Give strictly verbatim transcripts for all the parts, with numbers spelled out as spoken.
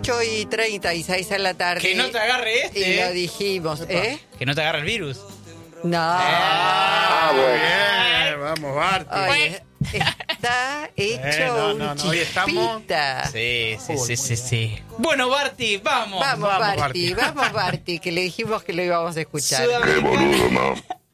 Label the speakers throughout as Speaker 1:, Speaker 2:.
Speaker 1: dieciocho y treinta y seis en la tarde.
Speaker 2: Que no te agarre este.
Speaker 1: Y
Speaker 2: ¿eh?
Speaker 1: lo dijimos, ¿eh?
Speaker 2: Que no te agarre el virus.
Speaker 1: No.
Speaker 3: Ah, bien, vamos, Barty.
Speaker 1: Oye, está hecho
Speaker 3: Eh, no, no, no,
Speaker 1: un
Speaker 3: hoy estamos-
Speaker 1: chispita.
Speaker 2: Sí, sí,
Speaker 3: Uy,
Speaker 2: sí,
Speaker 3: muy
Speaker 2: sí,
Speaker 3: bien.
Speaker 2: sí. Bueno, Barty, vamos.
Speaker 1: Vamos,
Speaker 3: Vamos,
Speaker 1: Barty,
Speaker 3: Barty.
Speaker 1: vamos, Barty, que le dijimos que lo íbamos a escuchar.
Speaker 2: Sudamericana.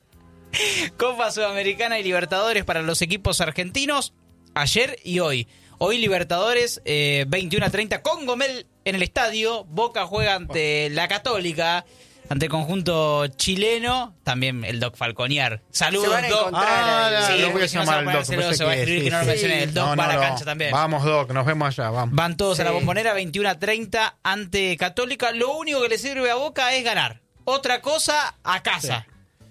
Speaker 2: Copa Sudamericana y Libertadores para los equipos argentinos ayer y hoy. Hoy Libertadores eh, veintiuno a treinta con Gomel en el estadio. Boca juega ante la Católica, ante el conjunto chileno. También el Doc Falconiar. Saludos,
Speaker 1: Se van a
Speaker 2: Doc.
Speaker 1: encontrar
Speaker 3: Ah,
Speaker 1: ahí.
Speaker 3: la-
Speaker 2: Sí,
Speaker 3: lo voy a
Speaker 2: porque si no
Speaker 3: llamar
Speaker 2: se
Speaker 3: al
Speaker 2: va a
Speaker 3: Doc.
Speaker 2: poner
Speaker 3: pensé
Speaker 2: celoso, va a
Speaker 3: que-
Speaker 2: escribir
Speaker 3: sí,
Speaker 2: que no lo
Speaker 3: sí.
Speaker 2: mencioné. El Doc
Speaker 3: No,
Speaker 2: va a la
Speaker 3: no,
Speaker 2: cancha
Speaker 3: no.
Speaker 2: también.
Speaker 3: Vamos, Doc, nos vemos allá, vamos.
Speaker 2: Van todos a la
Speaker 1: Sí.
Speaker 2: Bombonera, veintiuno a treinta ante Católica. Lo único que le sirve a Boca es ganar. Otra cosa, a casa.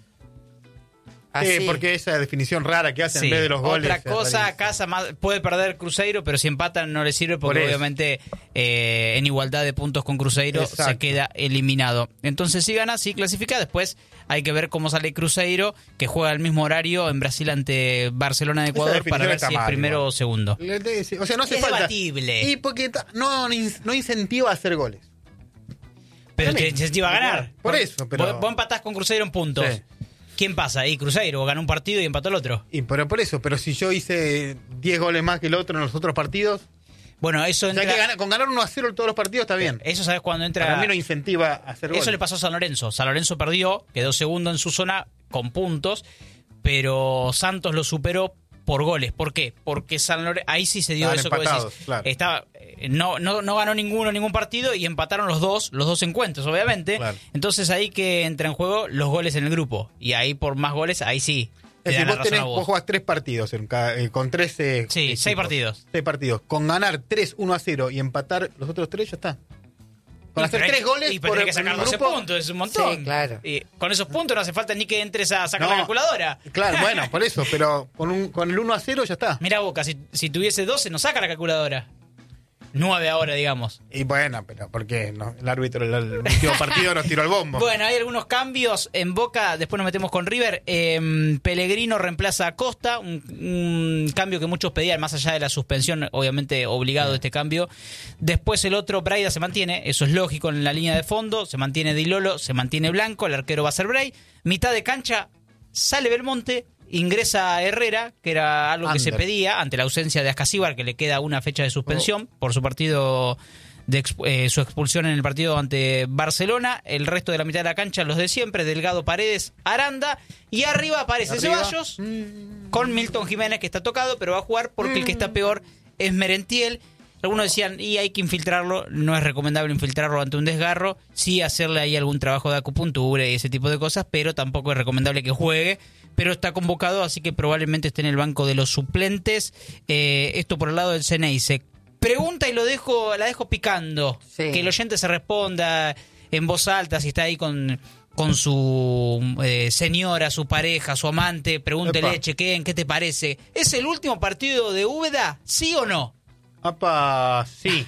Speaker 1: Así.
Speaker 3: Sí, porque esa definición rara que hacen
Speaker 2: Sí.
Speaker 3: en vez de los goles.
Speaker 2: Otra
Speaker 3: es
Speaker 2: cosa, a
Speaker 3: rarísimo.
Speaker 2: casa más, puede perder Cruzeiro, pero si empatan no le sirve porque
Speaker 3: Por eso.
Speaker 2: obviamente eh, en igualdad de puntos con Cruzeiro
Speaker 3: Exacto.
Speaker 2: se queda eliminado. Entonces si gana, sí clasifica. Después hay que ver cómo sale Cruzeiro, que juega al mismo horario en Brasil ante Barcelona de
Speaker 3: Esa
Speaker 2: Ecuador,
Speaker 3: definición
Speaker 2: para ver
Speaker 3: está
Speaker 2: si es
Speaker 3: mal,
Speaker 2: primero
Speaker 3: igual.
Speaker 2: o segundo.
Speaker 3: Le- le- sí, O sea, no hace
Speaker 2: Es
Speaker 3: falta.
Speaker 2: debatible.
Speaker 3: Y porque ta- no, no incentiva a hacer goles.
Speaker 2: Pero
Speaker 3: Dame.
Speaker 2: te incentiva a ganar.
Speaker 3: Por eso, pero-
Speaker 2: Vos, vos empatás con Cruzeiro en puntos.
Speaker 3: Sí.
Speaker 2: ¿Quién pasa ahí? Cruzeiro ganó un partido y empató el otro.
Speaker 3: Y pero por eso, pero si yo hice diez goles más que el otro en los otros partidos,
Speaker 2: Bueno, eso
Speaker 3: o sea
Speaker 2: entra...
Speaker 3: que gana- con ganar uno a cero en todos los partidos está bien.
Speaker 2: Eso sabes cuando entra...
Speaker 3: Para mí no incentiva a hacer goles.
Speaker 2: Eso le pasó a San Lorenzo. San Lorenzo perdió, quedó segundo en su zona con puntos, pero Santos lo superó por goles. ¿Por qué? Porque San Lorenzo, ahí sí se dio
Speaker 3: Estaban
Speaker 2: eso que vos
Speaker 3: empatados,
Speaker 2: decís.
Speaker 3: claro.
Speaker 2: Estaba, eh, no, no, no ganó ninguno ningún partido y empataron los dos, los dos encuentros, obviamente.
Speaker 3: Claro.
Speaker 2: Entonces ahí que entra en juego los goles en el grupo. Y ahí por más goles, ahí sí. te
Speaker 3: Es
Speaker 2: dan
Speaker 3: decir,
Speaker 2: la
Speaker 3: vos,
Speaker 2: razón
Speaker 3: tenés,
Speaker 2: a
Speaker 3: vos
Speaker 2: vos.
Speaker 3: jugás tres partidos en cada- eh, con tres eh,
Speaker 2: Sí,
Speaker 3: equipos.
Speaker 2: seis partidos.
Speaker 3: Seis partidos. Con ganar tres uno a cero y empatar los otros tres ya está. Con
Speaker 2: Y
Speaker 3: hacer
Speaker 2: pero hay-
Speaker 3: tres goles
Speaker 2: y pero
Speaker 3: por
Speaker 2: hay que
Speaker 3: en
Speaker 2: sacar
Speaker 3: un
Speaker 2: doce
Speaker 3: grupo.
Speaker 2: puntos, es un montón.
Speaker 1: Sí, claro.
Speaker 2: Y con esos puntos no hace falta ni que entres a sacar
Speaker 3: No.
Speaker 2: la calculadora.
Speaker 3: Claro, bueno, por eso, pero con, un, con el uno a cero ya está.
Speaker 2: Mira Boca, si, si tuviese doce no saca la calculadora. nueve ahora, digamos.
Speaker 3: Y bueno, pero ¿por qué? No, el árbitro el, el último partido nos tiró el bombo.
Speaker 2: Bueno, hay algunos cambios en Boca, después nos metemos con River. Eh, Pellegrino reemplaza a Costa, un, un cambio que muchos pedían, más allá de la suspensión, obviamente obligado este cambio. Después el otro, Braida se mantiene, eso es lógico en la línea de fondo, se mantiene Di Lolo, se mantiene Blanco, el arquero va a ser Bray. Mitad de cancha, sale Belmonte, ingresa Herrera, que era algo que se
Speaker 3: Ander.
Speaker 2: pedía ante la ausencia de Ascasíbar, que le queda una fecha de suspensión por su partido de exp- eh, su expulsión en el partido ante Barcelona. El resto de la mitad de la cancha, los de siempre, Delgado, Paredes, Aranda, y arriba aparece
Speaker 3: Arriba.
Speaker 2: Ceballos con Milton Jiménez, que está tocado, pero va a jugar porque el que está peor es Merentiel. Algunos decían, y hay que infiltrarlo, no es recomendable infiltrarlo ante un desgarro, sí hacerle ahí algún trabajo de acupuntura y ese tipo de cosas, pero tampoco es recomendable que juegue, pero está convocado, así que probablemente esté en el banco de los suplentes. Eh, esto por el lado del Ceneice. Pregunta y lo dejo, la dejo picando,
Speaker 1: Sí.
Speaker 2: que el oyente se responda en voz alta si está ahí con... con su eh, señora, su pareja, su amante, pregúntele,
Speaker 3: Epa.
Speaker 2: chequeen, ¿qué te parece? ¿Es el último partido de Úbeda? ¿Sí o no?
Speaker 3: Apa, sí.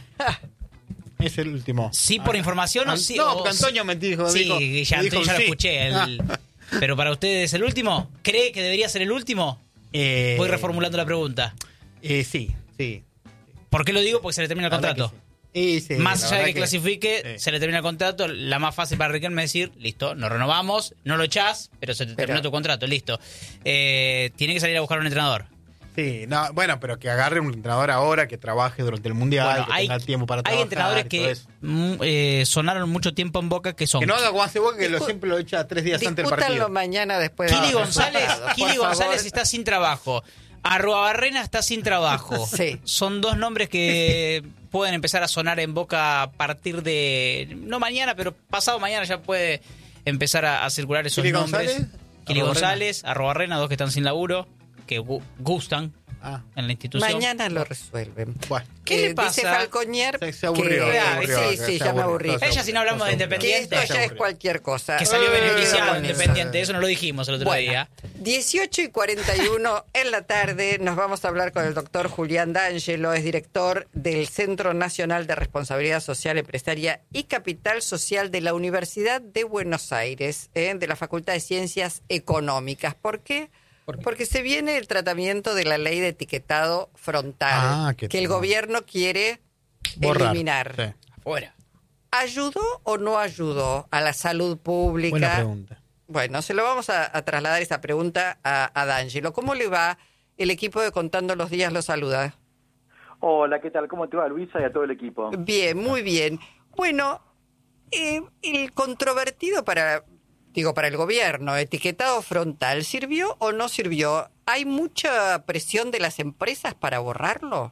Speaker 3: Es el último.
Speaker 2: Sí, por
Speaker 3: Ah,
Speaker 2: información o
Speaker 3: An-
Speaker 2: sí.
Speaker 3: No,
Speaker 2: o
Speaker 3: porque
Speaker 2: sí.
Speaker 3: Antonio me dijo.
Speaker 2: Sí,
Speaker 3: dijo,
Speaker 2: ya,
Speaker 3: me dijo
Speaker 2: ya lo
Speaker 3: sí.
Speaker 2: escuché. el-
Speaker 3: Ah.
Speaker 2: Pero para ustedes, ¿el último? ¿Cree que debería ser el último?
Speaker 3: Eh,
Speaker 2: Voy reformulando la pregunta.
Speaker 3: Eh, sí, sí.
Speaker 2: ¿Por qué lo digo? Porque se le termina el
Speaker 3: La verdad
Speaker 2: contrato.
Speaker 3: que sí. Y sí,
Speaker 2: Más
Speaker 3: la
Speaker 2: allá de
Speaker 3: verdad
Speaker 2: que clasifique,
Speaker 3: sí.
Speaker 2: se le termina el contrato. La más fácil para Riquelme es decir, listo, nos renovamos, no lo echás, pero se te
Speaker 1: Pero-
Speaker 2: terminó tu contrato, listo. Eh, tiene que salir a buscar un entrenador.
Speaker 3: Sí, no, bueno, pero que agarre un entrenador ahora, que trabaje durante el mundial,
Speaker 2: Bueno,
Speaker 3: que
Speaker 2: hay,
Speaker 3: tenga tiempo para
Speaker 2: hay
Speaker 3: trabajar.
Speaker 2: entrenadores
Speaker 3: y todo
Speaker 2: que
Speaker 3: eso.
Speaker 2: mm, eh, sonaron mucho tiempo en Boca que son
Speaker 3: Que no haga como hace Boca, que lo,
Speaker 1: Discu-
Speaker 3: siempre lo echa tres días antes del
Speaker 1: Discútanlo
Speaker 3: partido.
Speaker 1: mañana después de
Speaker 2: Kili
Speaker 1: los
Speaker 2: González,
Speaker 1: resultados,
Speaker 2: Kili
Speaker 1: por
Speaker 2: González
Speaker 1: favor.
Speaker 2: está sin trabajo. Arruabarrena está sin trabajo.
Speaker 1: Sí.
Speaker 2: Son dos nombres que pueden empezar a sonar en Boca a partir de, no mañana, pero pasado mañana ya puede empezar a, a circular esos
Speaker 3: Kili
Speaker 2: nombres.
Speaker 3: González,
Speaker 2: Kili
Speaker 3: Arruabarrena.
Speaker 2: González, Arruabarrena, dos que están sin laburo, que gu- gustan
Speaker 3: Ah,
Speaker 2: en la institución.
Speaker 1: Mañana lo resuelven.
Speaker 3: bueno.
Speaker 2: ¿Qué le
Speaker 1: Eh,
Speaker 2: pasa?
Speaker 1: Dice Falconier
Speaker 3: Se- se aburrió,
Speaker 1: que-
Speaker 2: se aburrió,
Speaker 1: sí,
Speaker 3: se
Speaker 1: sí, ya me
Speaker 3: aburrió,
Speaker 1: aburrí.
Speaker 3: se
Speaker 2: Ella si no hablamos de
Speaker 3: aburrió.
Speaker 1: Que
Speaker 2: Independiente,
Speaker 1: esto
Speaker 3: se
Speaker 1: ya es
Speaker 3: aburrió.
Speaker 1: cualquier cosa.
Speaker 2: que salió
Speaker 3: Eh,
Speaker 2: beneficiado
Speaker 3: bueno,
Speaker 2: Independiente,
Speaker 3: eh.
Speaker 2: eso no lo dijimos el otro
Speaker 1: Bueno,
Speaker 2: día.
Speaker 1: dieciocho y cuarenta y uno en la tarde nos vamos a hablar con el doctor Julián D'Angelo, es director del Centro Nacional de Responsabilidad Social Empresaria y Capital Social de la Universidad de Buenos Aires, ¿eh? de la Facultad de Ciencias Económicas. ¿Por qué? Porque se viene el tratamiento de la ley de etiquetado frontal,
Speaker 3: Ah, qué
Speaker 1: que el
Speaker 3: tema.
Speaker 1: gobierno quiere
Speaker 3: Borrar.
Speaker 1: eliminar.
Speaker 3: Sí.
Speaker 2: Fuera.
Speaker 1: ¿Ayudó o no ayudó a la salud pública?
Speaker 3: Buena pregunta.
Speaker 1: Bueno, se lo vamos a, a trasladar esa pregunta a, a D'Angelo. ¿Cómo le va? El equipo de Contando los Días lo saluda.
Speaker 4: Hola, ¿qué tal? ¿Cómo te va, Luisa, y a todo el equipo?
Speaker 1: Bien, muy bien. Bueno, eh, el controvertido para, digo, para el gobierno, etiquetado frontal, ¿sirvió o no sirvió? ¿Hay mucha presión de las empresas para borrarlo?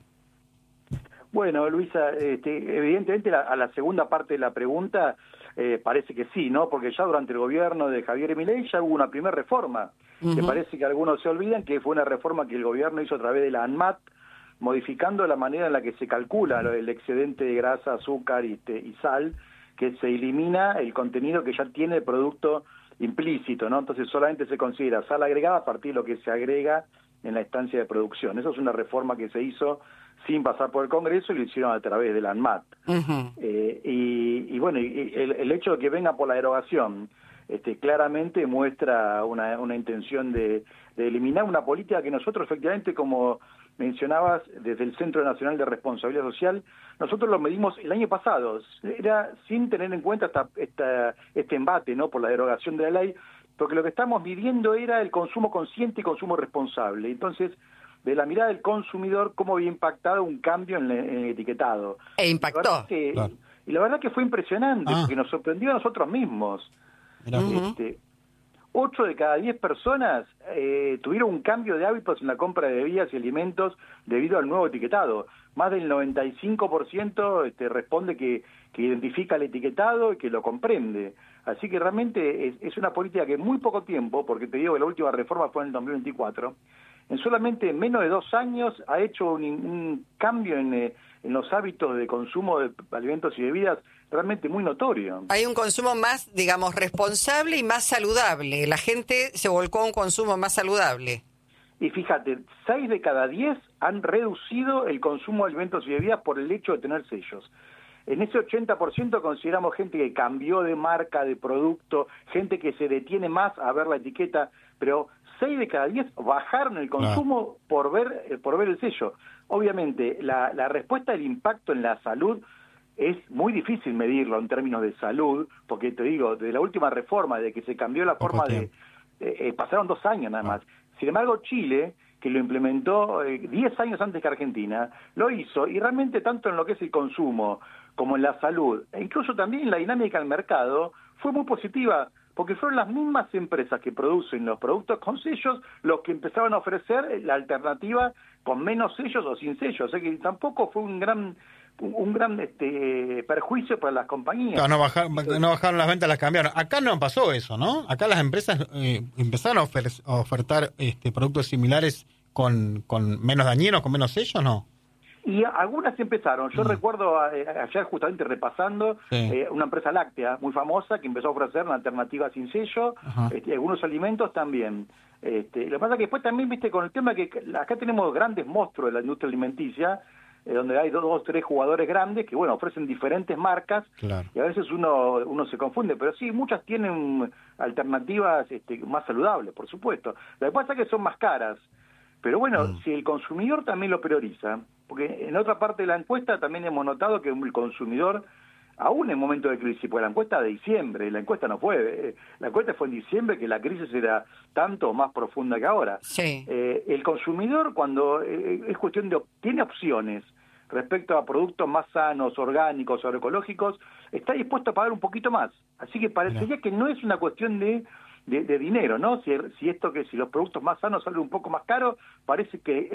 Speaker 4: Bueno, Luisa, este, evidentemente la, a la segunda parte de la pregunta eh, parece que sí, ¿no? Porque ya durante el gobierno de Javier Milei ya hubo una primera reforma. Uh-huh. Que parece que algunos se olvidan que fue una reforma que el gobierno hizo a través de la ANMAT, modificando la manera en la que se calcula el excedente de grasa, azúcar y, te, y sal, que se elimina el contenido que ya tiene el producto implícito, ¿no? Entonces solamente se considera sal agregada a partir de lo que se agrega en la instancia de producción. Eso es una reforma que se hizo sin pasar por el Congreso y lo hicieron a través de la ANMAT. Uh-huh. Eh, y, y bueno, y el, el hecho de que venga por la derogación este, claramente muestra una, una intención de, de eliminar una política que nosotros efectivamente, como mencionabas, desde el Centro Nacional de Responsabilidad Social, nosotros lo medimos el año pasado, era sin tener en cuenta esta, esta, este embate, ¿no?, por la derogación de la ley, porque lo que estamos midiendo era el consumo consciente y consumo responsable. Entonces, de la mirada del consumidor, cómo había impactado un cambio en, en el etiquetado.
Speaker 1: E impactó.
Speaker 4: Y la verdad que,
Speaker 3: claro.
Speaker 4: y la verdad que fue impresionante,
Speaker 3: Ah.
Speaker 4: porque nos sorprendió a nosotros mismos.
Speaker 3: Uh-huh.
Speaker 4: Este, ocho de cada diez personas eh, tuvieron un cambio de hábitos en la compra de bebidas y alimentos debido al nuevo etiquetado. Más del noventa y cinco por ciento este, responde que, que identifica el etiquetado y que lo comprende. Así que realmente es, es una política que en muy poco tiempo, porque te digo que la última reforma fue en el dos mil veinticuatro, en solamente menos de dos años ha hecho un, un cambio en, eh, en los hábitos de consumo de alimentos y bebidas realmente muy notorio.
Speaker 1: Hay un consumo más, digamos, responsable y más saludable. La gente se volcó a un consumo más saludable.
Speaker 4: Y fíjate, seis de cada diez han reducido el consumo de alimentos y bebidas por el hecho de tener sellos. En ese ochenta por ciento consideramos gente que cambió de marca, de producto, gente que se detiene más a ver la etiqueta, pero seis de cada diez bajaron el consumo ah. por ver eh, por ver el sello. Obviamente, la, la respuesta del impacto en la salud es muy difícil medirlo en términos de salud, porque te digo, de la última reforma, de que se cambió la forma de... Eh, eh, pasaron dos años nada más. Ah. Sin embargo, Chile, que lo implementó eh, diez años antes que Argentina, lo hizo, y realmente tanto en lo que es el consumo como en la salud, e incluso también en la dinámica del mercado, fue muy positiva, porque fueron las mismas empresas que producen los productos con sellos los que empezaron a ofrecer la alternativa con menos sellos o sin sellos. O sea que tampoco fue un gran un gran este perjuicio para las compañías.
Speaker 3: Claro, no, bajar, no bajaron las ventas, las cambiaron. Acá no pasó eso, ¿no? Acá las empresas eh, empezaron a, ofer- a ofertar este productos similares con, con menos dañinos, con menos sellos, ¿no?
Speaker 4: Y algunas empezaron. Yo mm. recuerdo eh, ayer justamente repasando sí. eh, una empresa láctea muy famosa que empezó a ofrecer una alternativa sin sello, este, algunos alimentos también. Este, lo que pasa es que después también, viste, con el tema que acá tenemos grandes monstruos de la industria alimenticia, eh, donde hay dos o tres jugadores grandes que, bueno, ofrecen diferentes marcas, claro. Y a veces uno uno se confunde, pero sí, muchas tienen alternativas este, más saludables, por supuesto. Lo que pasa es que son más caras. Pero bueno, mm. si el consumidor también lo prioriza, porque en otra parte de la encuesta también hemos notado que el consumidor, aún en momento de crisis, pues la encuesta de diciembre, la encuesta no fue, la encuesta fue en diciembre, que la crisis era tanto o más profunda que ahora.
Speaker 1: Sí.
Speaker 4: Eh, el consumidor, cuando eh, es cuestión de, tiene opciones respecto a productos más sanos, orgánicos, agroecológicos, está dispuesto a pagar un poquito más. Así que parecería no. que no es una cuestión de De, de dinero, ¿no? Si, si esto que si los productos más sanos salen un poco más caros, parece que